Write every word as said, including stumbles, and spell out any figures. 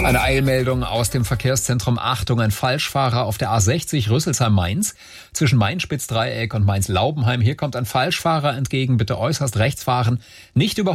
Eine Eilmeldung aus dem Verkehrszentrum. Achtung, ein Falschfahrer auf der A sechzig Rüsselsheim-Mainz zwischen Main-Spitz-Dreieck und Mainz-Laubenheim. Hier kommt ein Falschfahrer entgegen. Bitte äußerst rechts fahren. Nicht über